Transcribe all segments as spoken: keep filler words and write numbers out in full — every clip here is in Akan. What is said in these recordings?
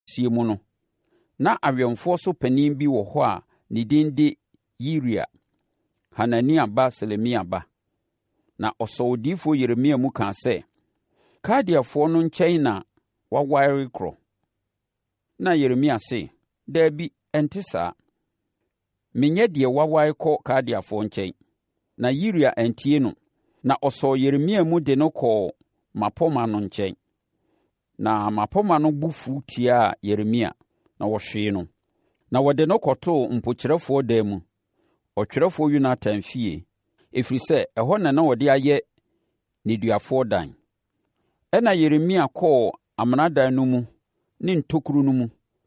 siemu no na awɛmfoɔ so panin bi wɔ hɔ a ne din de Yiria, Hanania ba Selemia ba. Na ɔsɔ odiyifoɔ Yeremia mu kaa sɛ, Kaldeafoɔ no nkyɛn na waware korɔ. Na Yeremia se, daabi, ɛnte saa. Menyɛ deɛ waware kɔ Kaldeafoɔ nkyɛn. Na Yiria antie no, na ɔsɔ Yeremia mu de no kɔɔ mapɔma no nkyɛn. Na mapɔma no bu fu tiaa Yeremia, na wɔhwee no. Na wɔde no kɔtoo mpokyerɛfoɔ dan mu, ɔtwerɛfoɔ Yonatan fie, ɛfiri sɛ ɛhɔ na na wɔde ayɛ neduafoɔ dan. Ɛna Yeremia kɔɔ amanadan no mu ne ntokuru no mu,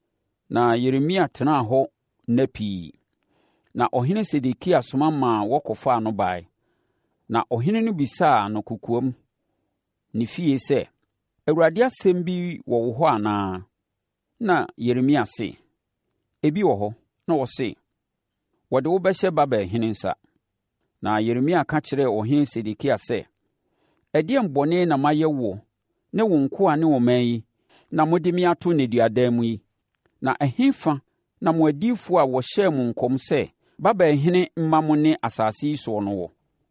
na Yeremia tenaa hɔ nna pii. Na ɔhene Sedekia soma maa wɔkɔfaa no bae. Na ɔhene no bisaa no kokoam ne fie sɛ, Awurade asɛm bi wɔ wo hɔ anaa? Na Yeremia se, ebi wɔ hɔ. Na wɔse, wɔde wo bɛhyɛ Babelhene nsa. Na Yeremia ka kyerɛɛ ɔhene Sedekia sɛ, ɛdeɛn bɔne na mayɛ wo ne wo nkoa ne ɔman yi, na mode me ato nneduadan mu yi? Na ɛhefa na mo adiyifoɔ a wɔhyɛɛ mo nkɔm sɛ Babelhene mma mo ne asase yi soɔ no wɔ?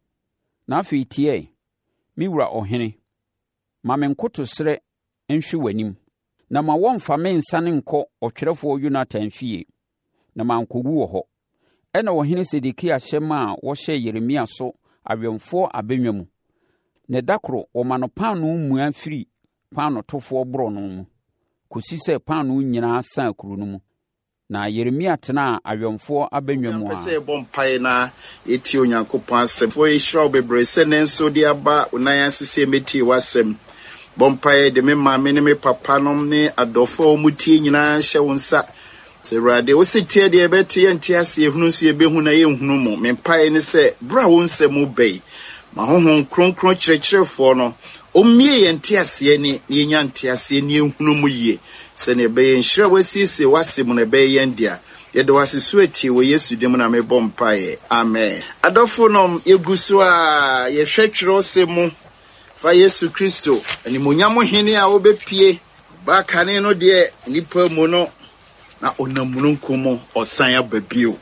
Na afei tie, me wura ɔhene, ma me nkotosrɛ nhwe w'anim, na ma wɔmfa me nsane nkɔ ɔtwerɛfoɔ Yonatan fie, na mankɔwu wɔ hɔ. Ɛna ɔhene Sedekia hyɛ maa wɔhyɛ Yeremia so awɛmfoɔ abennwa mu. Na da koro wɔma no paano mmua firi paanotofoɔ borɔ no mu, kɔsi sɛ paano nyinaa san kuro no mu. Na Yeremia tenaa awɛmfoɔ abennwa mu a. Sɛ bɔ mpae na ɛtie Onyankopɔn asɛm. Fo yɛhyira wo bebree sɛ ne nso de aba onan asese metie w'asɛm. Bɔ mpae de me maame ne me papa nom ne adɔfoɔ mu tie nyinaa hyɛ wo nsa. Sɛ Awurade wo se tie deɛ ɛbɛte yɛ nte ase ehunu nso yɛbɛhu na yɛnhunu mu. Me mpae ne sɛ bra wo nsɛm bɛyi. Ma honhom kronkron kyerɛkyerɛfoɔ no ommie yɛn nte ase ni yɛnya nte ase ni ehunu mu yie. Sɛ ne bɛyɛ nhyira wasiesie wasɛm na bɛyɛ yɛn dia. Yɛde wasisu etie wɔ Yesu dim na mebɔ mpae. Amen. Adɔfo nom yɛgu so a yɛhwɛ twerɛsɛm mu fa Yesu Kristo animonyam hene a wobɛpie ba kane no deɛ nipa mu no na onamununkum mu ɔsan aba bio.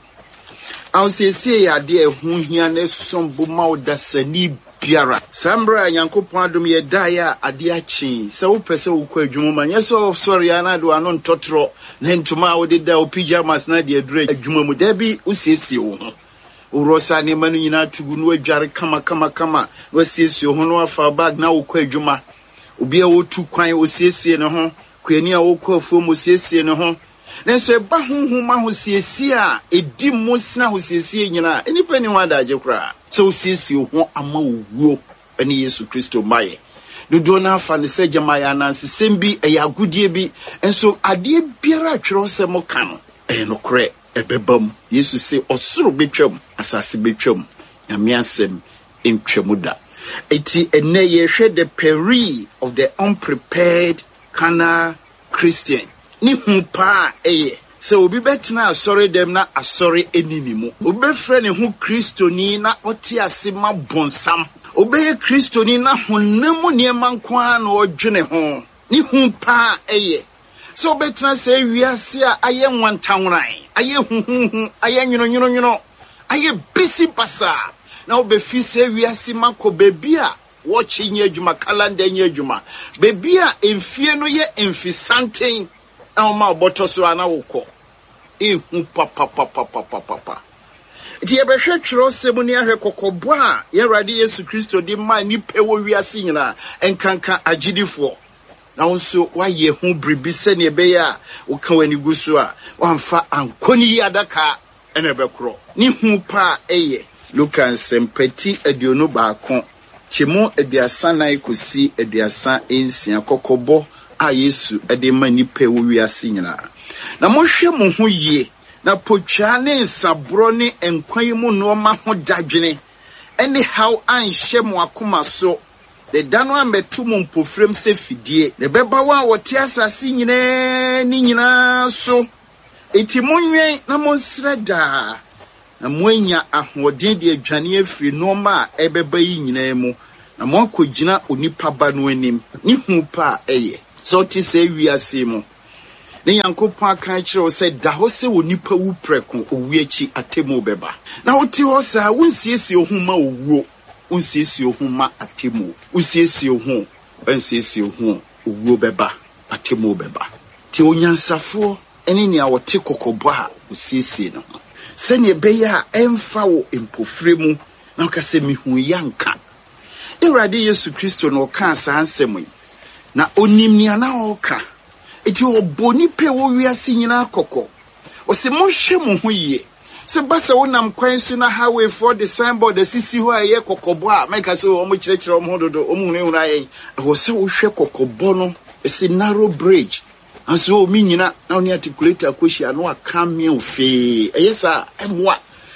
Awsiesie yɛ ade ɛho hia ne sombo ma wodasani biara. Sambra Nyankopɔn adom yɛ dae a ade akyi sɛ wopɛ sɛ wokɔ adwuma ma nyɛ sɛ sɔre ana do ano ntɔtrɔ na ntoma a wode da wo pyjamas na de adura adwuma mu da bi wosiesie wo ho. Urosa ne manu nyina tugu no adware kama kama kama wasiesie ho no afa bag na wokɔ adwuma. Obi a wotu kwan osiesie ne ho, kwani a wokɔ afuom osiesie ne ho. Nenso eba honhom ahosiesie a edi mosna ahosiesie nyina enipa ni ho adagye kra. So osiesie ho ama owuo ene Yesu Kristo maye. Dodo na afa ne sɛ gyamaya nanse sembi ɛyɛ agodie bi enso ade biara atwerɛ sɛ mo ka no ɛyɛ no korɛ ɛbɛbam. Yesu sɛ ɔsoro betwam asase betwam nyame asɛm entwam da. Eti ene yɛhwɛ the peril of the unprepared carnal Christian. Ni hu pa eye se obi betena asɔre dem na asɔre enini mu obi frɛ ne ho Kristoni na ɔte ase ma bonsam obi ye Kristoni na honam niema nkoa na ɔdwene ho ni hu pa eye se obi betena se wiase a aye nwantanwran aye huhuhu aye nwono nwono nwono aye bisi basa na obi fi se wiase makɔ bebi a wɔkye nya adwuma calendar nya adwuma bebi a emfie no ye emfisanten Ama boto so ana wokɔ ehu papa papa papa papa ti yɛbɛhwɛ twerɛsɛm ne ahwɛ kɔkɔbɔ a yɛwrade Yesu Kristo de ma nipa wɔ wiase nyina enkanka agidifoɔ na nso wayɛ hu bribi sɛ ne ɛbɛyɛ a woka wani gu so a wamfa ankoni adaka ɛna bɛkorɔ ne hu pa ɛyɛ Luka nsɛmpati aduonu baako kyemu aduasa nan kosi aduasa ensia kɔkɔbɔ a Yesu ade ma nipa wo wiase nyina na mohwɛ mo ho yie na potwa ne nsabro ne enkwan mu no ma ho dadwene ene how anhye mo akoma so de dano ametu mo mpofrem se fidie ne beba wa wote asase nyina ni nyina so eti monwen na monsreda na moanya ahoden de adwane afiri no ma ebeba yi nyina mu na mo akogina onipa ba no anim ni hu pa eye so ti se wiase mu ne Yankopɔn aka kyerɛ wo sɛ da hɔ sɛ wo nipa wu prɛko owu akyi atemu bɛba. Na wote hɔ saa wonsiesie ho ma owuo, wonsiesie ho ma atemu, wonsiesie ho wonsiesie ho owuo bɛba, atemu bɛba. Ti onyansafo ene nea wote kokobɔ a wosiesie no ho. Sɛ ne bɛyɛ a ɛmfa wo empofre mu na ka sɛ mihu yanka. Ewurade Yesu Kristo no ka saa nsɛm yi. Na onim nea na ɔka. Eti oboni pe wo wiase nyina akɔkɔ. Ose mo hwɛ mo ho yie. Se basa wonam kwan so na highway for the signboard the sisi ho aye kokɔbɔ a meka so o mo kyerɛkyerɛ o mo dodo o mo hunu ayen. Wo se wo hwɛ kokɔbɔ no ese narrow bridge. Anso o mi nyina na oni articulate akohia no aka me ofe. Eye sa emwa.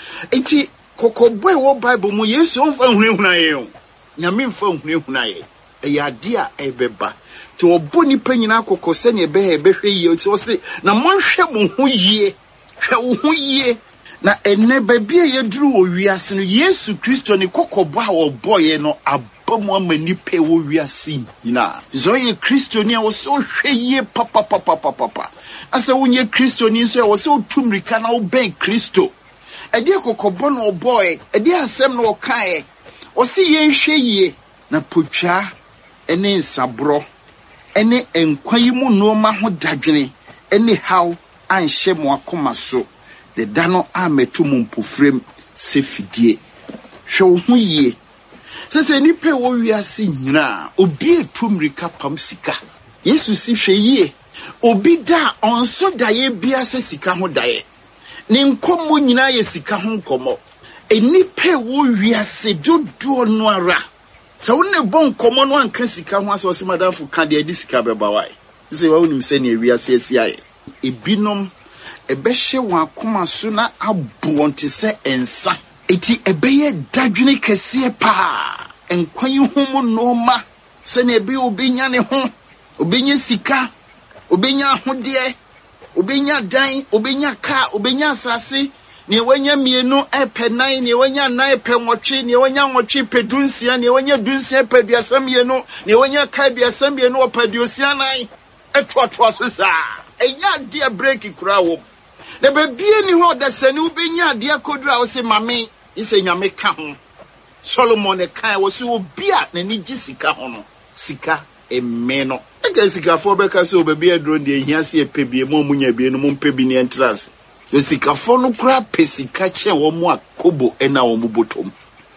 Eti kokɔbɔ e wo Bible mu Yesu on fa hunu hunu ayen. Nyame mfa hunu hunu ayen. Eye ade a ebeba. To oboni panyina akoko se ne be he behwe yie so se na monhwe mo ho yie hwe wo ho yie na enne babia yeduru wo wiase no Yesu Kristo ne kokobo a wo boye no abamu amani pe wo wiase nyina zo ye Kristo ni a wo se hwe yie papa papa papa asa wonye Kristo ni so wo se otumrika na wo ben Kristo ede kokobo no boy ede asem no kae wo se ye hwe yie na potwa ene nsabro ene enkwan mu noma ho dadwene ene haw anhye mo akoma so de dano ametu mu mpofrem se fidie hwe wo ho yie sese ni pe wo wiase nyina obi etumrika pam sika Yesu si hwe yie obi da onso daye bia se sika ho daye ne nkomo nyina ye sika ho nkomo eni pe wo wiase dodo no ara. So when a bon common one can see come once was Madame for Candy Disca Babawai. Say, I wouldn't send you via C C I. A binom, a beshe one come sooner, I want to say and sa. Eti a baye dajuni cassier pa. And when you home no ma, send a be obinyane home, obinya sika, obinya hodie, obinya dine, obinya car, obinya sassy. Ni wanya mienu epe nine ni wanya na epe nwotwe ni wanya nwotwe pe dunsia ni wanya dunsia pe duasa mienu ni wanya ka duasa mienu opa duosia nine etoto so sa enya dia break kura wo na bebie ni ho da sani ubenya dia kodura wo se mame ise nyame ka ho Solomon e kan wo se obi a na ni gisika ho no sika emme no e ka sika fo be ka so bebie adro de ehia se epe bie mo munya bie no mo mpe bi ni entrance. The sikafo no kra pesika che wo mo akobo ena wo mo botom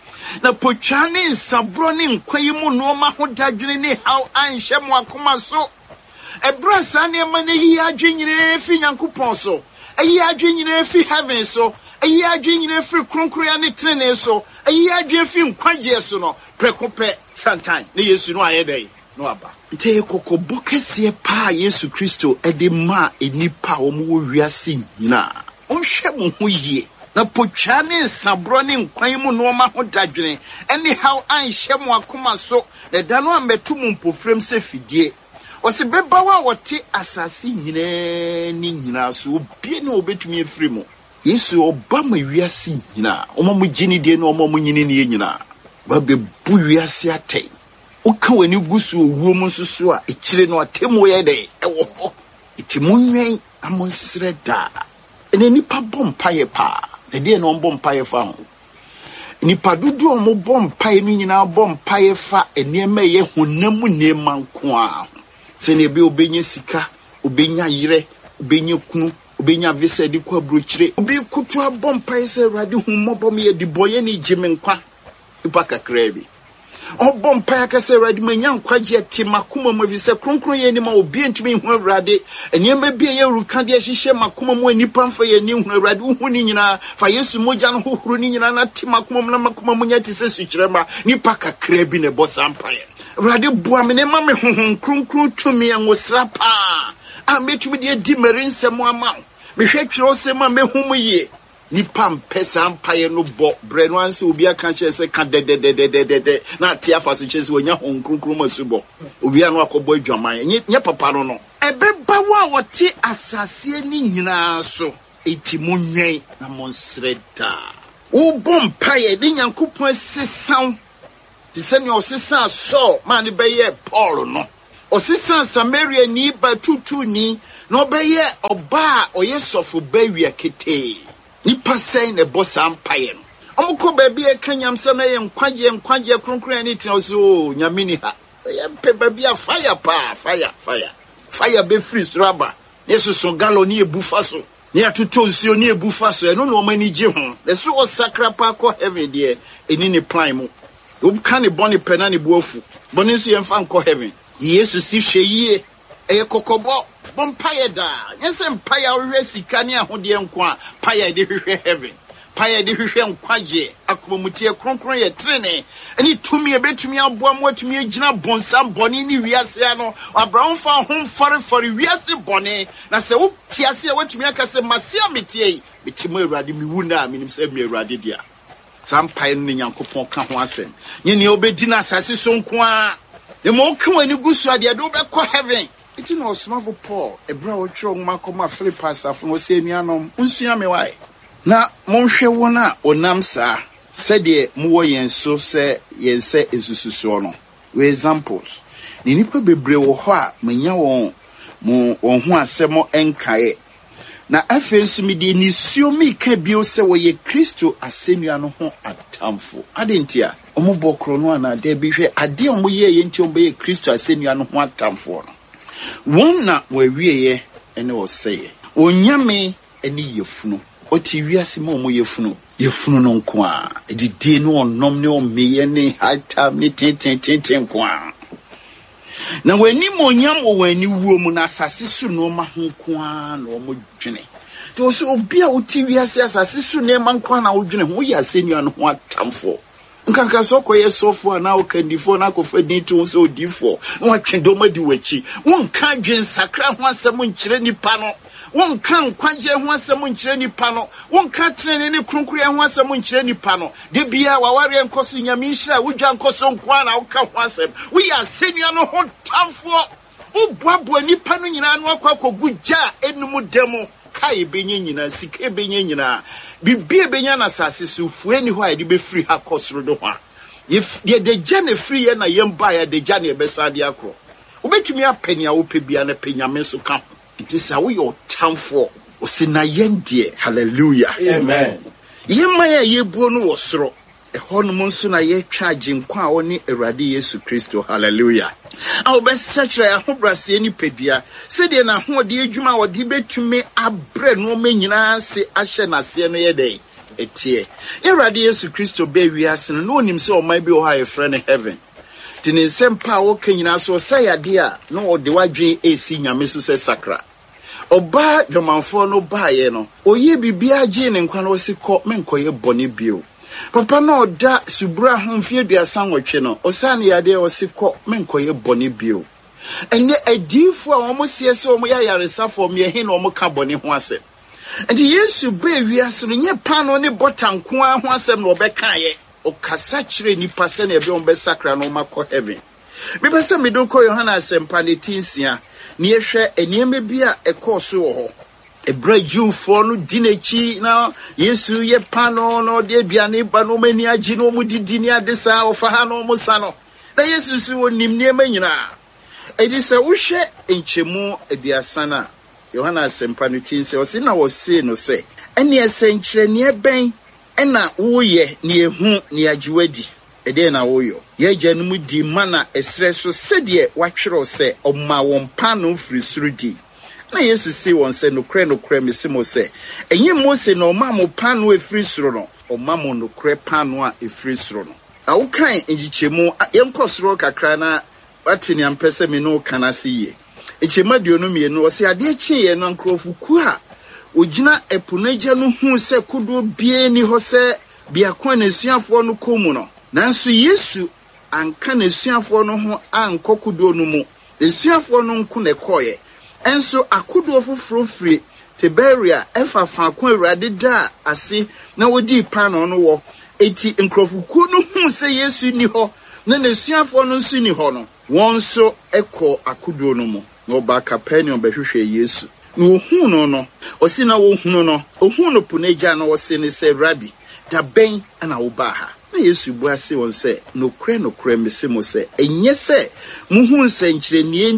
na pochane sabro ne nkwayi mu no ma ho dadwene ne how anhye mo akoma so ebra sa ne ma ne yi adwenyire fi Nyankopon so ayi adwenyire fi heaven so ayi adwenyire fi kronkroya ne trene so ayi adwe fi nkwaje so no prekope santan ne Yesu no ayedai no aba nte kokobo kese pa Yesu Kristo ede ma enipa wo mo wiase nyina onhwe mo ho yie na potwa ne sabro ne nkwan mu no ma ho dadwene anyhow anhye mo akoma so na da no ametu mu mpofrem se fidie ose beba wa wote asase nyina ni nyina so obie ne obetumi efiri mo Yesu oba ma wiase nyina omo mo gini de no omo mo nyini ne nyina ba be bu wiase atei uka wani gusu owuo mu nsusu a ekire no atemu ye de ewo ho etimu nwen amonsre da ene nipa bompaye pa na de no bompaye fa ho nipa dudu omo bompaye ni nyina bompaye fa enema ye honam nema nko a se ne be obenya sika obenya yire obenya kunu obenya visa di kwa brochire obi kutu abompaye se rade hummobom ye di boye ni jime nkwa ipa kakra bi obom pa yakase radi manya nkwaje timakuma mu vise kronkron ye ni ma obi entumi hu radi enema bia ye ruka de hihye makuma mu anipa mfa ye ni hu radi hu ni nyina fa Yesu moja no hohoro ni nyina na timakuma mu na makuma mu nya tise sukyerema nipa kakra bi ne bosa mpaye radi boa me ne ma me hu kronkron tumi anwosra pa a metumi de di merinsem ama me hwetwere osema me hu mu ye nipa mpesa ampaye no bo bre no anse obi aka che se ka de de de de de de na tia fa so che se onya honkrokro masubo obi anu akobo adwaman nye papa no no ebeba wa wote asase ni nyina so eti monwen na monsreda wo bompaye ni Nyankopon sesan ti se ne osesa so ma ne beye Paul no osesa Samaria ni ba tutu ni no beye oba oye sofo bawia kete nipa sen ne bossa ampaye no omko baabi e kanyam se na ye nkwaje nkwaje kronkron ani tina so nyamini ha ye pe baabi a fire pa fire fire fire be free raba yesu so galo ni ebufa so ni atoto nsuo ni ebufa so eno no mani gye ho le so o sakra pa ko heaven de eni ni plan mu o kan ne boni pena ne buafu boni nso ye mfa nko heaven yesu si hweyie eye kokobo bompaye da yense mpaye ohwe sika ne ahode nko a paye de hwehwe heaven paye de hwehwe nkwaje akomutie kronkron ye trene eni tumi ebetumi aboa mo atumi agina bonsam boni ni wiase ano abraham fa ho fare fare wiase boni na se wo tiase watumi akase masia metie metimo awurade miwu na minim se mi awurade dia sampaye no nyankopon ka ho asem nyene obedi na asase so nko a de mo kan wani gusu ade do be ko heaven iti no smavo Paul ebra wo tro ngma koma Philippians afo no se nuanom unsua me wae na monhwe wona onam sa sede muwo yenso se yense esususo no we examples ni nipa bebre wo ho a manya won mo won ho asemo enkae na afen sumide ni suo mi ka bio se wo ye Kristo asenua no ho atamfo adentia omo bokro no ana de bi hwe ade omo ye ye nti omo ye Kristo asenua no ho atamfo no wonna we wieye ene wo seye onyame eni yefunu oti wiase ma omo yefunu yefunu no nko a edidie no onom ne omeye ne hatam ne tenten tenten nko a na wani monyam wo wani wuo mu na asase su no ma ho nko a na omo dwene to so obi a oti wiase asase su ne ma nko a na wo dwene ho ya asenua no ho atamfo nkanka so koye sofo na okandifo na kofadi to so odifo na watwendo madi wachi wonka dwen sakra ho asem nkyere nipa no wonka nkwaje ho asem nkyere nipa no wonka trene ne kronkuru ho asem nkyere nipa no de bia waware nkoso nyame nhira wodwa nkoso nko na woka ho asem we ya senua no ho tamfo obuabu nipa no nyina no akwa kogugya enum demo kai benye nyina sike benye nyina bibie benya na sase so fueni ho a de be free ha kosoro do ho if de de jane free ye na yemba ya de jane be sade akro obetumi apania wo pebia na penyame so ka it is how your tamfo osina yendie hallelujah amen yemma ya yebuo no wosoro ehonum nso na ye twaje nkwa a woni Awurade Yesu Kristo hallelujah awo be sechre ahobrase ni pedua se de na hode adwuma wode betumi abre no manyina se ahye nase no ye dey etie Awurade Yesu Kristo be wiase no onim se o man bi o ha efre ne heaven tini sempa wo kanyina so sayade a no ode wadwen esi nyame so se sakra oba dwomanfo no baaye no oye bibia gye ne nkwa no sikọ menkoye bone bio papa no da subura homfie duasa nwotwe no osane yade osikọ menkoye bone bio ene adifo a omo siese omo ya yaresafo me he na omo ka bone ho asem enti Yesu be wiase no nye pano ne botanko a ho asem no obekaye okasa kire nipa se na ebe ombe sakra no makọ heaven me pese me do ko Yohana asempa ne tinsia ne ehwe enieme bia ekoso wo ho ebra Jewfo no dinechi na Yesu ye pano no de aduane ba no mani agi no mu didi ni adesa ofa ha no mu sa no na Yesu su onim niema nyina edi se wo hwe enchemu aduasa na Yohana asempa no tinsia o se na wo se no se ene esenkyere ne ben ena wo ye ne ehu ne agiwadi ede na wo yo ye gyanum di mana esre so sede watwero se omma won pano firi surudi na Yesu si won se no kre no kre mesimo se enye Mose na omma mo pano efiri suro no omma mo no kre pano a efiri suro no awukan enjichemu yenkosoro kakra na watini ampese me no kanase ye echema duonu me no se ade chi ye no nkrofu ku a ogina epunaja no hu se kudo bie ni ho se biakwa na suafo no komu no nanso Yesu anka na suafo no ho ankokudo no mu suafo no nko na koye enso akudo foforo firi Tiberia efa fa ko Awurade da ase na wodi pano no wo eti nkrofuku no hu se Yesu ni ho na na suafo no nso ni ho no wonso ekọ akudo no mu no ba Capernaum behwehwe Yesu no hu no no osi na wo hu no ohun no puneja na wo se ne se Rabbi da ben ana wo ba ha na Yesu bu ase won se no kre no kre mesemo se enye se muhu nsenkyere nie nti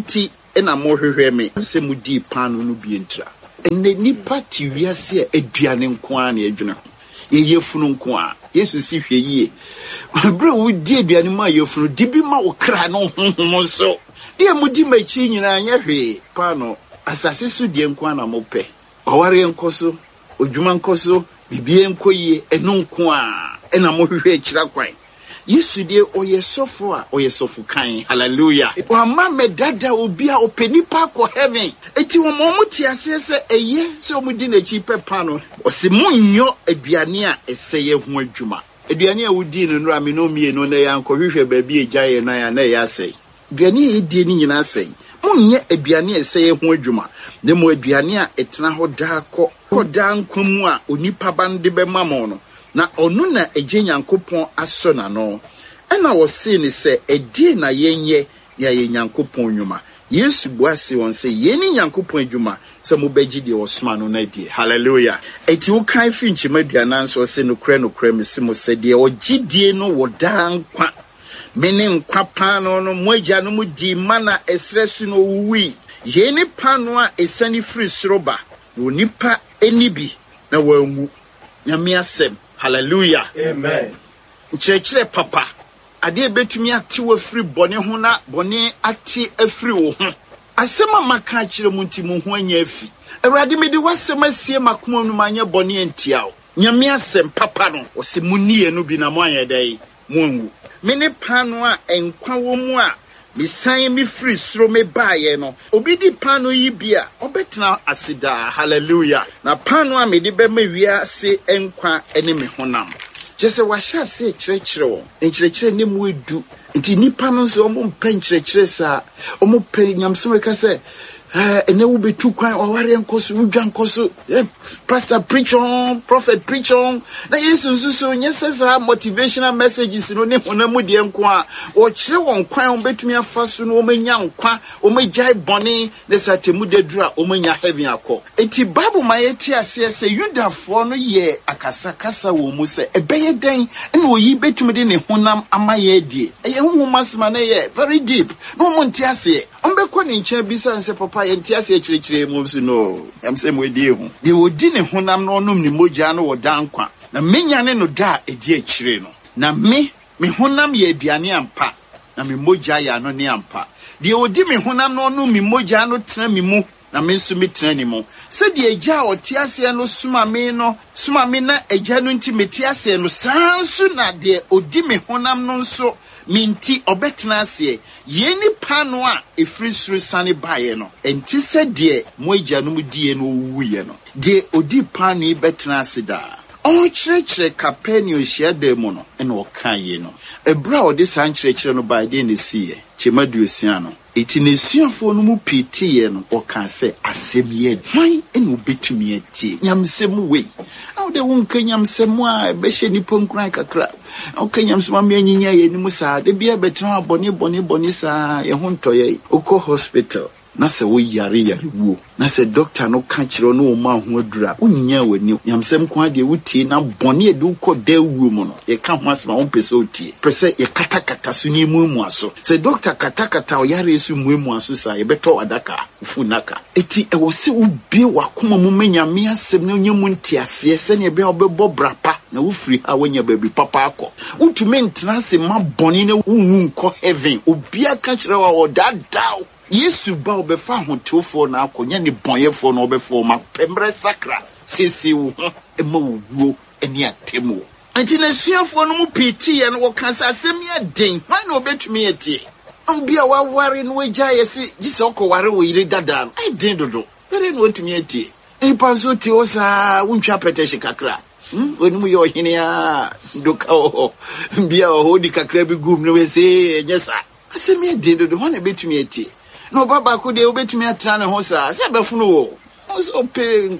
ena mo hwehwe me se mu di pano no bi entra enne nipa ti wiase aduane nko a na adwuna ye yefunu nko a Yesu si hwe yie bro wo di aduane ma yefunu di bi ma wo kra no honhom so de mu di machi nyina anya hwe pano asase so die nko a na mo pe oware nko so odwuma nko so bibie nko yie enu nko a ena mo hwehwe akira kwan Yesu die oyesofo a oyesofo kan hallelujah wa ma medada obi a openi pa ko heaven eti wo mo muti ase se eye se o mudi na chi pepa no o se munyo aduane a eseye ho adwuma aduane a wodi no nura me no mie no na ya nko hwehwe ba bi ejaye na ya na ya sei aduane e die ni nyina sei munye aduane eseye ho adwuma ne mo aduane a etena ho da ko ko da nkomu a onipa bande be mamo no na onu na eje Nyankopon aso na no ena wo se ni se edi na yenye ya ye Nyankopon nwuma Yesu buase won se ye ni Nyankopon adwuma se mo beji de osoma no na die hallelujah eti wo kan fi nchimadu ananso se no kre no kre me se mo se de ogidie no wo dan kwa mene nkwa pa no no moagya no mu di mana esresu no wuwi ye ni pano a esani free sroba no nipa enibi na wangu nyame asem hallelujah amen nkyerɛkyerɛ papa ade betumi ate wo free bone ho na bone ate afiri wo ho asɛm a maka kyerɛ mu nti mu ho anya afi awurade mede wasɛm asie makoma no manya bone antia wo nyame asɛm papa no wo se munie no bi na mo anyɛ dai mo anwu me ne pano a enkwa wo mu a misan mi free sro me baaye no obi di pano yi bia obetena asida hallelujah na pano a me de be ma wia se enkwa ene me honam jese wa sha se kyerɛkyerɛ wo nkyerɛkyerɛ ne mu edu nti nipa no so omo mpa nkyerɛkyerɛ sa omo pɛ nyamsem ka se eh ene wo betu kwan oware nkoso udwa nkoso pastor preach on prophet preach on na yesu so nyesesa motivational messages no ne honamu de nko a o kyere won kwan o betumi afa so no o manya nkwa o magyai bone ne satemu de dura o manya heaven akọ enti bible ma yeti ase se yudafo no ye akasa kasa wo mu se ebeye den na oyi betumi de ne honam amaye die eye honhom asema na ye very deep no mo nti ase on be ko ne nche bisa nse papa yenti ase kyerɛkyerɛ mu so no am se mo die hu de odi ne honam no onum ne mogya no wodan kwa na menya ne no da edi akyire no na me me honam ye aduane ampa na me mogya ya no ne ampa de odi me honam no onum me mogya no tena me mu na me nso me tena ni mu se de agya oti ase no suma me no suma me na agya no nti meti ase no sansu na de odi me honam no nso minti obetena ase yeni pano a efri suru sane baye no enti se de mo agya no mu die no wuye no de odi pano yi betena ase da on kyerɛkyerɛ Capernaum hyiada mu no ene wɔka ye no ebra ɔde san kyerɛkyerɛ no bae de ne siye kyemadu osia no eti ne suafo no mu pitiye no wɔka sɛ asɛm ye hwan ene obetumi atie nyamsɛm wei na ɔde wo nka nyamsɛm a bɛhyɛ nipa nkuran kakra na ɔka nyamsɛm a menyinya ye ni mu saa de bia betena abɔne bɔne bɔne saa ye ho ntɔyɛ okɔ hospital na se wo yare yare wo na se doctor no ka kire no ma ho adura onyinya wani nyamsem ko ade wutie na bone e du ko da wuo mu no ye ka ho asema wo pese otie pese ye kata kata so ni mu mu aso se doctor kata kata o yare su mu mu aso sa ye beto adaka funaka eti e wo se wo bie wakoma mu manyame asem na onye mu ntiase se ne be obebo brapa na wo free ha wanya baby papa akọ utumi ntena se ma bone na wo nko heaven obi aka kire wa odadaw Yesu ba obefa hotofo na akonya ne bonyefo na obefo ma pembre sakra sisi wo ema wuo eni atemu anti na suafo no mu piti ye no wo kansa asem ya den why na obetumi etie obi a waware no wagya yesi gise okoware wo yire dada no ai den dodo bere no otumi etie e panso ti osa wuntwa peteshe kakra hm wonu ye ohene a doka o bia o hodi kakra bi gum no we se nyesa asem ya den dodo why na betumi etie no baba ko de obetumi atra ne ho saa se befunu wo so pe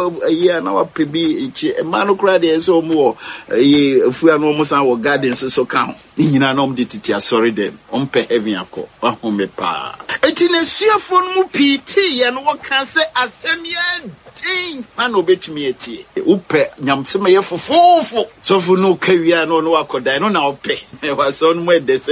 ya na wa pe bi chi e ma no kra de so mo ye afua no mo san wo garden so so ka ho nyina na om de titi asori dem om pe heaven akọ wa ho me pa eti ne suafo no mu piti ye no wo ka se asem ye tin ma no betumi etie wo pe nyamsem ye fofofo so fu no kawia no no akodan no na wo pe wa so no mo de se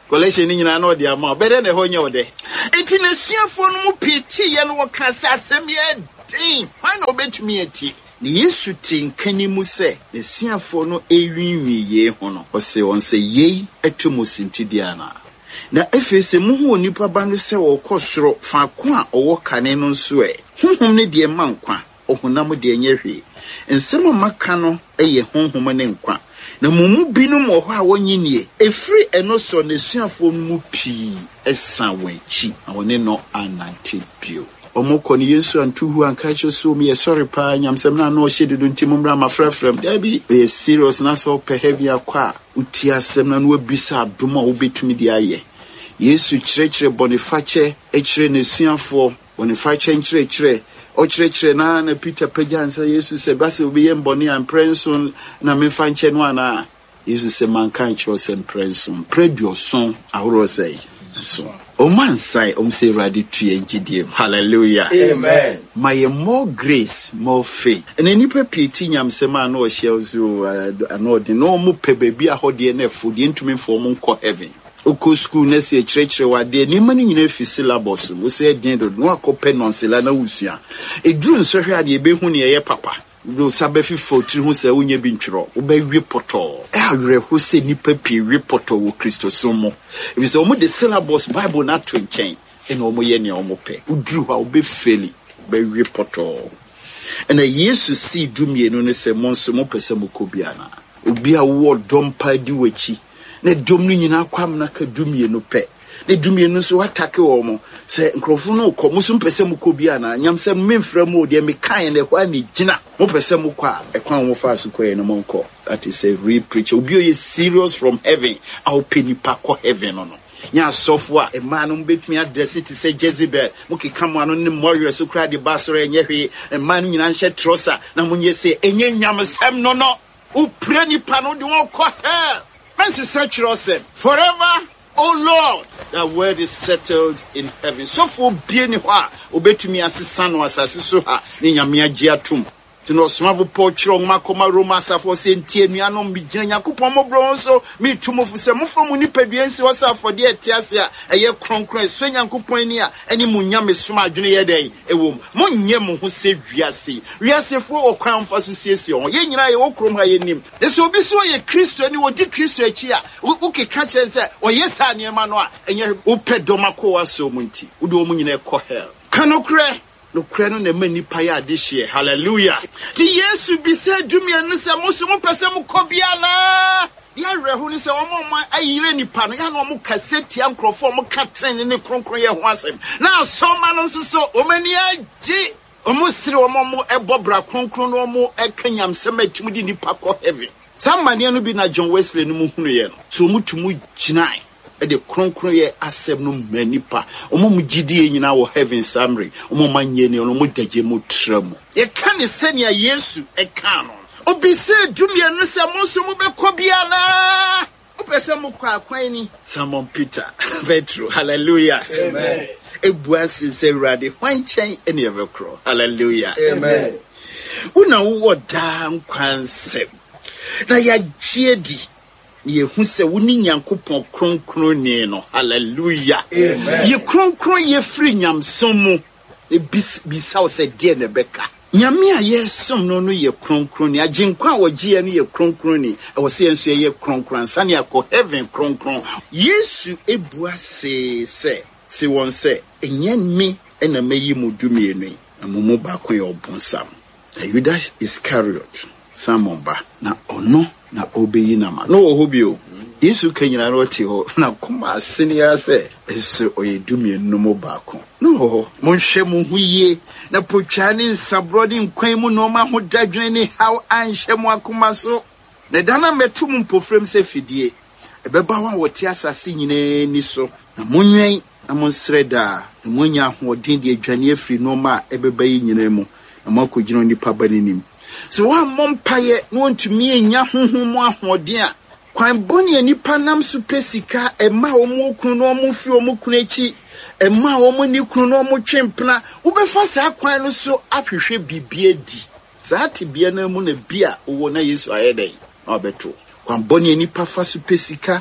collection in an order more better than a honey day. It in a sear for no pity and what can say me a thing. Why no bet me a tea? The yes, you think, can you say, the sear for no a me ye hono, or say on say ye, a tumus in Tidiana. Now, if it's a muhu nipa banu se or cosro, fa qua or canon sway, whom need dear manqua, or hunamu dear nyeri, and some macano a ye home human qua. Na mumu binu mo ha wonyi nie efri eno so ne suafo mu pii esan wanchi awone no anante bio omoko ne Yesu antuhu anka cho so me sorry pa nyamsem na no hye dedu nti mumra ma frafram da bi e serious na so pe heavy akwa uti asem na no abisa adoma wo betumi di aye Yesu kirekire boniface e kire ne suafo boniface nkire kire o chire na na Peter Pejansa Yesu se basi obi yemboni an prenson na me fanche no ana Yesu se mankan chiro se prenson predio son ahoro say so o man sai o say ready to engidie hallelujah amen my more grace more faith and any pepi tinyam se ma na o hye so anodi no mo pe baby ahode na afodi ntumi for mo nko heaven Oko school na se chirechire wade ni mani nyina fi syllabus wo se den do no akope nonsela na wusua eduru nso hwe ade ebe hu ne ye papa do sabe fi forty hu se wonye bi ntwero wo ba wi poto e awre ho se nipa pi wi poto wo Kristo so mo if so mo the syllabus bible na to nchen e no mo ye ne o mo pe uduru ha wo be feli ba wi poto and a Jesus see dumie no ne se mo nso mo pese mo kobiana obi a wo dompa di wachi ne dom no nyina kwam na ka dumie no pe ne dumie no so atake wo mo se nkrofo no ko musu mpese mu ko bia na nyamse memfra mu de me kan ne kwa ne gina mo pese mu kwa e kwan wo fa so ko e no mo nko that is a real preacher obi o ye serious from heaven au penipa ko heaven no no nya sofo a e man no betumi address it say Jezebel mo ke kam ano ne warrior so kra de basoro enye hwe e man no nyina nhye trosa na mo nye se enye nyamsem no no u pre nipa no de won ko hell. Men's search yourself forever, oh Lord, that word is settled in heaven. So for being wa, obetumi asisa no asase so ha, ni nyame agye atum. Tino smavo pochro makoma Roma safo se ntie nuano migina yakopon mobro so mi tumofo se mofo mu nipaduansi wasafo de atiase a eye kronkron so yakopon ani a ani mu nyame soma adwene ye den ewom monye mo ho se wiase wiase fo okwan fa so siesie on ye nyina ye wokrom ha ye nim eso obi so ye Kristo ni wodi Kristo achi a ukeka chen se oye sa ne ma no a enye upedoma ko waso mu nti wode o mu nyina ko hell kanokre no kreno ne mani pa ya de hye hallelujah ti Yesu bi se dumie no se mo so mo pese mo kobia na ya rehu ni se o mo ma ayire nipa no ya no mo kaseti ankrofo mo ka tren ne kronkron ye ho asem na so ma no so o mani agi o mo sire o mo mo ebobra kronkron no mo ekanyam se matum di nipa ko heaven samane no bi na John Wesley no mu hunu ye no so mo tumu ginai e de kronkron ye asem no manipa omo mugidie nyina wo heaven summary omo manye ne omo dagye mo tramu ye kan senia Yesu e kan no obi se dumie no se mo so mo be kobia na opese mo kwa kwan ni Simon Peter Petro hallelujah amen ebuasi se rade hwanchen ene evekro hallelujah amen una wo dan kwansem na ya giedi ye hu se woni nyankopon kronkron ni no hallelujah amen ye kronkron ye free nyamsom mu e bisaw se de ne beka nyame a ye som no no ye kronkron ni aginkwa a wogie no ye kronkron ni e wo se enso ye kronkron sane akọ heaven kronkron Yesu ebua se se se won se enye me ena meyi mu dumie no na mumu ba ko ye obonsam Judas Iscariot Simon ba na ono na obeyi na ma no ho bio Yesu kanyina no te ho na kuma asene ya se eso oyedumie no mo baako no mo hwe mo huye na potwane nsabrodi nkwan mu no ma ho dadwene ni how anhwe mo akoma so na dana metum mpofrem se fidie ebeba wa wote asase nyina ni so na monwen na monsreda na monya ho den de adwane afri no ma ebeba yi nyina mu na makogino nipa banenim so wa mompaye no ntumi enya honhom ahoden a kwan boni nipa nam so pesika ema omo okunu no omo fi omo kunu echi ema omo ni kunu no omo twempena wo befa sa kwan no so ahwehwe bibie di saa te bia na mu na bia wo na Yesu ayedai obeto kwan boni nipa fa so pesika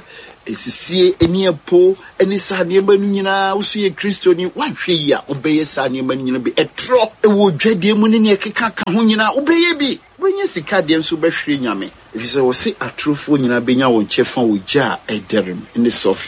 esisie eni epo eni sa nneɛma no nyinaa woso yɛ kristoni wahwɛ yi a wobɛyɛ sa nneɛma no nyinaa bi ɛtrɔ ɛwɔ dwadie mu ne ne ɛkeka ka ho nyinaa wobɛyɛ bi wobɛnya sika deɛ nso bɛhwere nyame efisɛ wɔse atorofo nyinaa bɛnya wɔn kyɛfa wɔ gya a ɛdɛrem ne sɔfe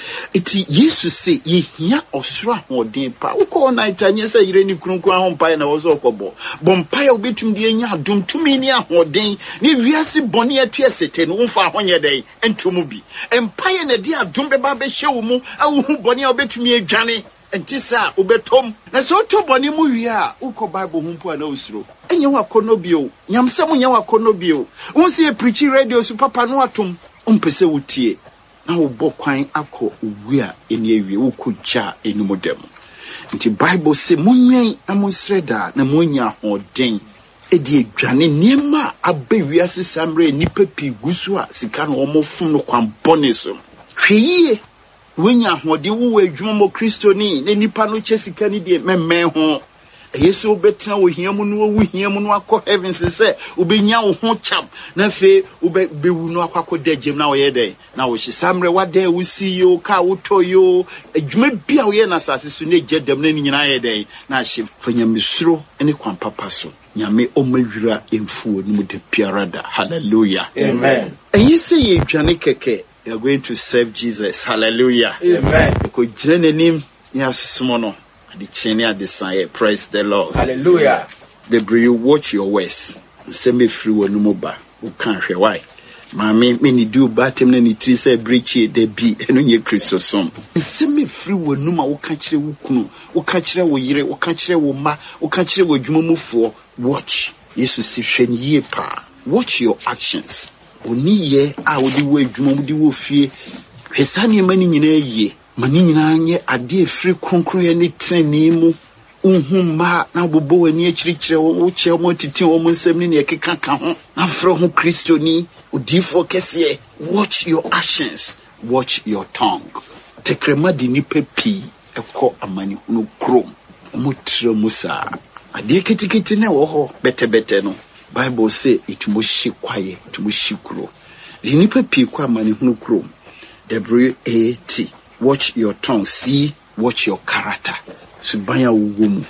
iti Yesu se yehia osoro ahoden pa wokɔ na itanye sɛ yire ni krunku ahompae na wɔso kɔbɔ bompae obetum de anya adom tumi ni ahoden ne wiase bɔne atu esete no womfa ahonyɛ dɛn entomu bi empae na de adom bɛba bɛhyɛ wo mu a wo hu bɔne a obetumi adwane enti sa obetom na so to bɔne mu wie a wokɔ Bible hu mpo na osuro enye wa kono bio nyamsɛm nya wa kono bio wo se preach radio su papa no atom ompese wotie na wo bokwan akọ owu a eni awie wo kogya enum dem nti Bible se monwen amonsreda na monya hoden edi adwane niema abawia sesamre nipa pi gusu a sika no wo fom no kwan bone so hweyie wonya hoden wo adwuma mo kristoni ne nipa no che sika ni de memmen ho Yesu betena wo hiamu no wo hiamu no akọ heavens se obenya wo ho cham na fe obe bewu no akọ dagem na wo ye den na wo hyesamre wada wo si yo ka wo toyo adwuma bia wo ye na sase so ne gyedam na nyina ye den na hye fanyamesuro ene kwan papa so nyame omawira emfuo ni mu de piarada hallelujah amen and say ye dwane keke you are going to serve Jesus hallelujah amen ko gyina nanim ya somo no the chene at the sign praise the Lord hallelujah the bri watch your words say me free wonu mo ba wo kan hwe why maame me ni do batem na ni tri say breachi de bi eno nye Kristo som say me free wonu ma wo ka kire wo kunu wo ka kire wo yire wo ka kire wo ma wo ka kire wo dwumamufo watch Jesus si hwe ni ye pa watch your actions oni ye a wo di wo adwuma wo di wo fie hwesane mani nyina ye mani nyina nye ade free konkroye ne treni mu unhumma na bobo wani akirikire wo che mo titi wo nsem ne ekeka ka ho na fro ho kristoni odifo kese watch your actions watch your tongue tekrema di nipa pi ekọ amani hunu krom mo tre musa ade kitikiti na wo ho bete bete no Bible say it mo shi kwaye it mo shi kro di nipa pi kwa amani hunu krom W A T watch your tongue see watch your character subanya wugum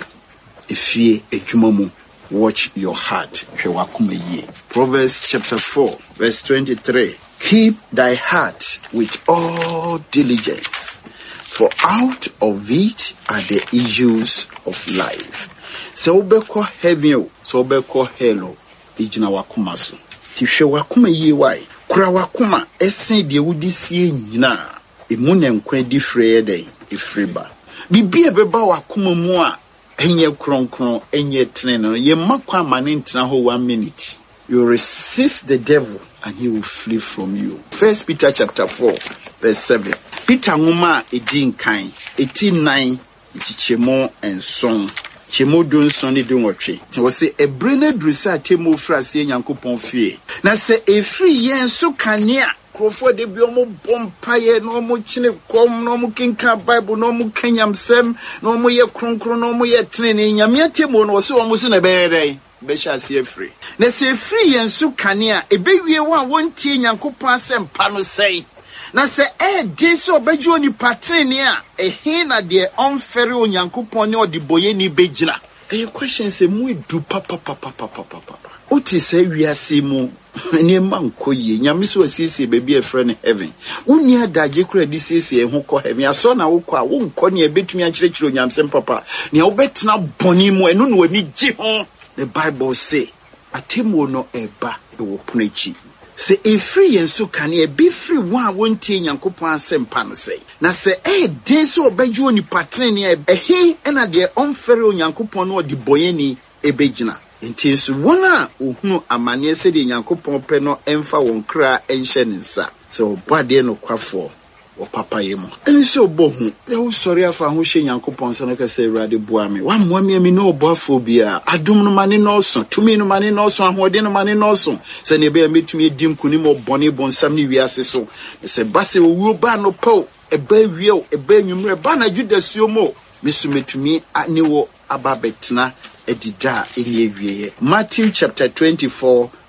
efie adwuma mu watch your heart hwe wakoma yie Proverbs chapter four verse twenty-three keep thy heart with all diligence for out of it are the issues of life so obeko heaven so obeko hell ejina wakoma so ti hwe wakoma yie why kura wakoma esen de wudi sie nyina emu na nkwa di frɛ dɛ efriba bibia beba wakoma mu a enye kronkron enye tene no ye makwa mane ntena ho one minute you resist the devil and he will flee from you. First Peter chapter four verse seven Peter ngoma edin kan eighty-nine chichemo enson chemo don son ne don otwe ti wo se ebre na drusa temo frase nyankopon fie na se efri yen so kanea krofo de bi omo bompaye no omo chine kom no omo kinka Bible no omo kanyamsem no omo ye kronkron no omo ye trene nyame atemo no wo se omo se na beere be sha se efri na se efri yen so kanea ebewie wa wontie nyankopon asem pa no sei na se e de so beji oni patrene a ehin na de onfere onyankopon ne odiboye ni begina e question se mu edu papa papa papa papa o ti se wiase mu ne mankoye nyame so asiesie baby e friend heaven woni adaje kura di siesie ho ko heaven aso na wo ko a wo nko ne betumi a kirekire onyamsem papa ne obetena boni mu enu no ani gi ho the Bible say atemo no eba e wo ponachi se efri yen so kan e be free one wontie nyankopon asempa no sei na se e den so obaju oni patrene e ehi ena de onfere onyankopon no odi boyeni ebegina enti so wona ohunu amane se de nyankopon pe no emfa won kra enhye nsa so bade no kwafo o papa yemu eni se obohu e wo sori afa ho hye nyankopon se no ka se urade boa me wa moa me mi no oboafo bia adum no mane no so tumi no mane no so ahode no mane no so se ne be metumi edim kuni mo bone bonsam ne wiase so se base owuo ba no po e ba wieo e ba nwumre ba na judasuo mo mesumetumi aniwo ababetena edida eni ewieye Matthew chapter twenty-four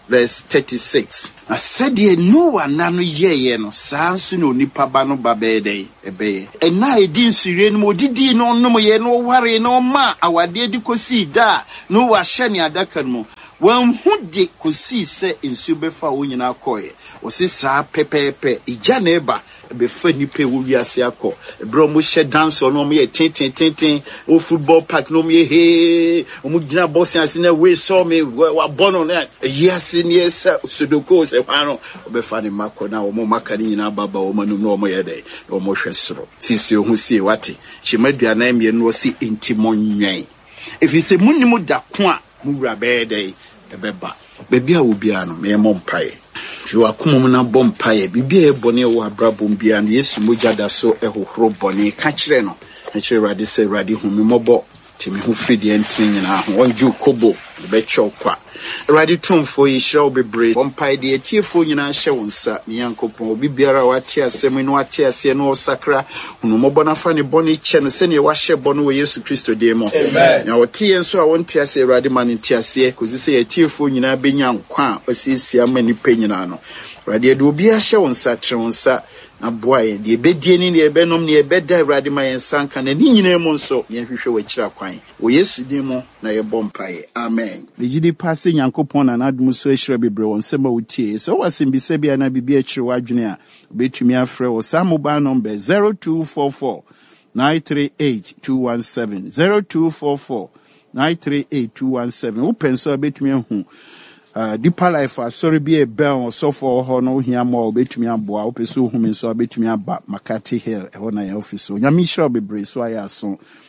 verse thirty-six. Na sɛdeɛ Noah nano yɛyɛ no saa nso na onipa ba no ba bɛyɛ dɛ ɛbɛyɛ. Ɛna edi nsure no odidi no nom yɛ no ware no ma awade di kosi da no wa hyɛ ne adaka no wɔn hu de kosi sɛ nsu bɛfa wo nyina akɔɛ. Wɔsi saa pɛpɛɛpɛ igya na ɛba befa nipa wo wiase akɔ ebro mo hyɛ dance no mo yɛ tintin tintin o football park no mo yɛ he o mo gina boss ase na we saw me wa bono na yiase ne esa sodoko se hwa no obefa ne makɔ na o mo maka ne nyina baba o manum no mo yɛ dɛ o mo hwɛ soro sisi o hu sie wate hyemadua na mie no si ntimonwen efi se munnim da ko a mo wura bɛɛ dɛ ɛbɛba baabi a wo bia no me mo mpae Ju akumum na bompa ye bibia e bone wo abrabom bia no Yesu mogya da so ehohoro bone ka kire no na kire rade se rade hu mi mobo timi hu fridi entin nyina ho onju kobo be chokwa rade tumfo yi hira obebre bompa de etiefo nyina hye wonsa ne yankopon obi biara wate asem no wate ase no osakra hunu mobo na fa ne bone che no se ne wa hye bone wo Yesu Kristo de mo amen na wote enso a wonte ase rade man nte ase kozi se etiefo nyina benya nkwa a osisi amani pe nyina no rade de obi ahye wonsa tre wonsa na boy de bedie ni ne benom ne beda rade man yensanka na ni nyina mu nso ne hwehwe wachira kwan wo Yesu de mo na ye bompae amen le gidi passe nyankopon na nadum so ahira bebre won sema wutie so wasimbise bia na bibia akire wadwene a betumi afrɛ wo sa mobile number zero two four four nine three eight two one seven zero two four four nine three eight two one seven wo penso betumi ahu Uh, Deeper Life uh, sorry be a bell so for ho no hia mo betumi aboa wo pese hu me so betumi aba Makati Hill e ho na your office so nyame hira bebre so aya so